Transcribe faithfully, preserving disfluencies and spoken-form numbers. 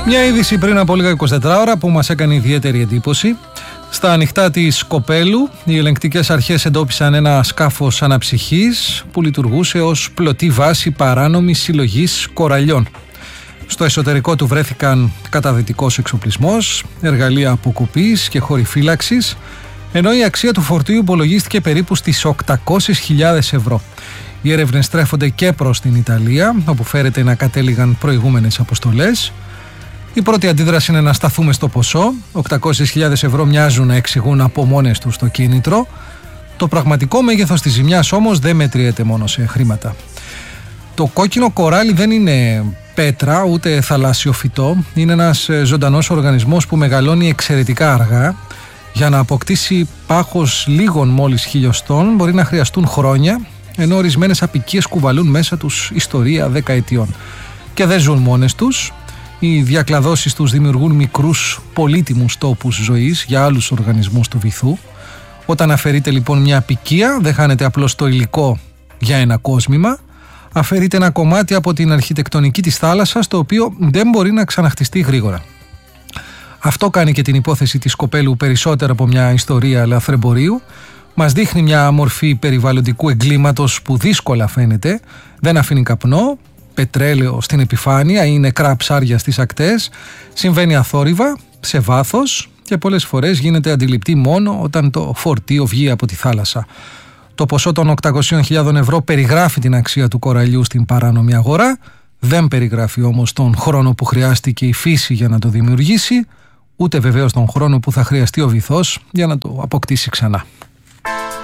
Μια είδηση πριν από λίγα εικοσιτέσσερις ώρα που μας έκανε ιδιαίτερη εντύπωση. Στα ανοιχτά της Κοπέλου, οι ελεγκτικές αρχές εντόπισαν ένα σκάφος αναψυχής που λειτουργούσε ως πλωτή βάση παράνομης συλλογής κοραλιών. Στο εσωτερικό του βρέθηκαν καταδυτικός εξοπλισμός, εργαλεία αποκοπής και χώροι φύλαξης, ενώ η αξία του φορτίου υπολογίστηκε περίπου στις οκτακόσιες χιλιάδες ευρώ. Οι έρευνες στρέφονται και προς την Ιταλία, όπου φέρεται να κατέληγαν προηγούμενες αποστολές. Η πρώτη αντίδραση είναι να σταθούμε στο ποσό. οκτακόσιες χιλιάδες ευρώ μοιάζουν να εξηγούν από μόνες τους το κίνητρο. Το πραγματικό μέγεθος της ζημιάς όμως δεν μετριέται μόνο σε χρήματα. Το κόκκινο κοράλι δεν είναι πέτρα ούτε θαλάσσιο φυτό. Είναι ένας ζωντανός οργανισμός που μεγαλώνει εξαιρετικά αργά. Για να αποκτήσει πάχος λίγων μόλις χιλιοστών μπορεί να χρειαστούν χρόνια, ενώ ορισμένες αποικίες κουβαλούν μέσα τους ιστορία δεκαετιών. Και δεν ζουν μόνες τους. Οι διακλαδώσεις τους δημιουργούν μικρούς πολύτιμους τόπους ζωής για άλλους οργανισμούς του βυθού. Όταν αφαιρείται λοιπόν μια αποικία, δεν χάνεται απλώς το υλικό για ένα κόσμημα, αφαιρείται ένα κομμάτι από την αρχιτεκτονική της θάλασσας, το οποίο δεν μπορεί να ξαναχτιστεί γρήγορα. Αυτό κάνει και την υπόθεση της Κοπέλου περισσότερο από μια ιστορία λαθρεμπορίου. Μας δείχνει μια μορφή περιβαλλοντικού εγκλήματος που δύσκολα φαίνεται, δεν αφήνει καπνό, πετρέλαιο στην επιφάνεια ή νεκρά ψάρια στις ακτές, συμβαίνει αθόρυβα, σε βάθος και πολλές φορές γίνεται αντιληπτή μόνο όταν το φορτίο βγει από τη θάλασσα. Το ποσό των οκτακόσιες χιλιάδες ευρώ περιγράφει την αξία του κοραλιού στην παράνομη αγορά, δεν περιγράφει όμως τον χρόνο που χρειάστηκε η φύση για να το δημιουργήσει, ούτε βεβαίως τον χρόνο που θα χρειαστεί ο βυθός για να το αποκτήσει ξανά.